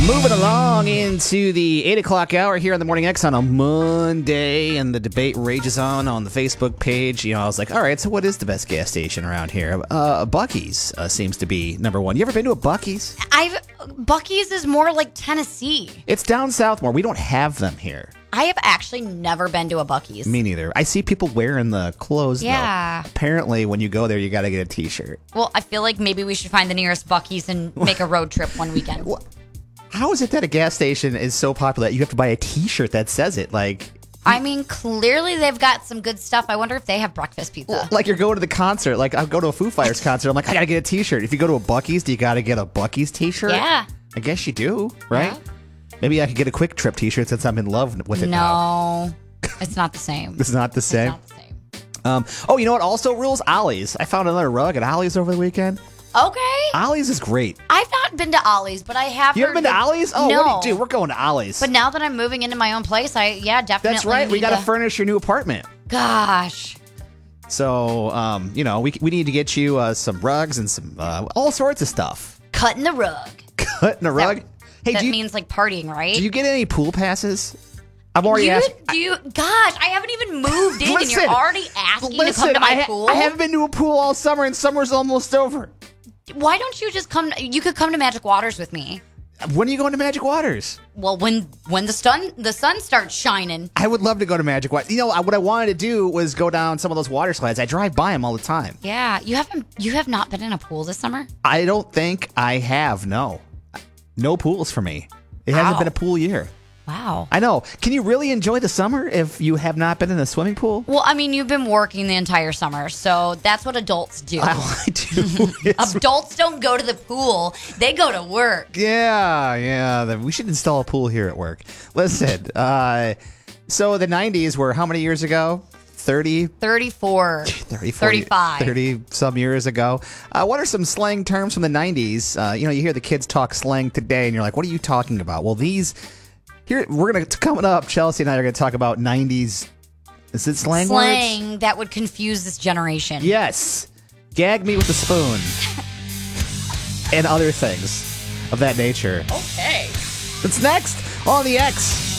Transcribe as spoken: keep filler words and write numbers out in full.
Moving along into the eight o'clock hour here on the Morning X on a Monday, and the debate rages on on the Facebook page. You know, I was like, all right, so what is the best gas station around here? Uh, Buc-ee's uh, seems to be number one. You ever been to a Buc-ee's? I've Buc-ee's is more like Tennessee. It's down south more. We don't have them here. I have actually never been to a Buc-ee's. Me neither. I see people wearing the clothes, Yeah. though. Apparently, when you go there, you got to get a T-shirt. Well, I feel like maybe we should find the nearest Buc-ee's and make a road trip one weekend. What? How is it that a gas station is so popular that you have to buy a T-shirt that says it? Like, I mean, clearly they've got some good stuff. I wonder if they have breakfast pizza. like you're going to the concert. Like, I'll go to a Foo Fighters concert. I'm like, I got to get a T-shirt. If you go to a Buc-ee's, do you got to get a Buc-ee's T-shirt? Yeah. I guess you do, right? Yeah. Maybe I could get a Quick Trip T-shirt since I'm in love with it now. No, it's not the same. It's not the It's same. not the same. Um, oh, you know what also rules? Ollie's. I found another rug at Ollie's over the weekend. Okay. Ollie's is great. I've not been to Ollie's, but I have. You haven't heard been to that- Ollie's? Oh, no. what do you do? We're going to Ollie's. But now that I'm moving into my own place, I yeah definitely. That's right. We need got to to furnish your new apartment. Gosh. So, um, you know, we we need to get you uh, some rugs and some uh, all sorts of stuff. Cutting the rug. Cutting a rug. That, hey, that do you, means like partying, right? do you get any pool passes? I'm already you, asking. do you? Gosh, I haven't even moved in, and Listen, you're already asking Listen, to come to my I, ha- pool. I haven't been to a pool all summer, and summer's almost over. Why don't you just come? You could come to Magic Waters with me. When are you going to Magic Waters? Well, when when the sun the sun starts shining. I would love to go to Magic Waters. You know, I- what I wanted to do was go down some of those water slides. I drive by them all the time. Yeah, you haven't. You have not been in a pool this summer. I don't think I have, no. No pools for me. It hasn't Wow. been a pool year. Wow. I know. Can you really enjoy the summer if you have not been in a swimming pool? Well, I mean, you've been working the entire summer, so that's what adults do. All I do is- Adults don't go to the pool; they go to work. yeah, yeah. the- We should install a pool here at work. Listen, uh, so the nineties were how many years ago? thirty, Thirty-four. thirty, forty, Thirty-five. thirty some years ago. Uh, what are some slang terms from the nineties? Uh, you know, you hear the kids talk slang today, and you're like, what are you talking about? Well, these, here, we're going to, coming up, Chelsea and I are going to talk about nineties, is it slang words? Slang that would confuse this generation. Yes. Gag me with a spoon. And other things of that nature. Okay. It's next on the X.